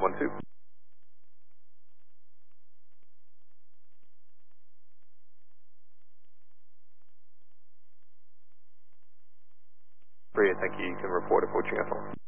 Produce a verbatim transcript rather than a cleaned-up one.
one two. Brilliant, thank you. You can report approaching F one.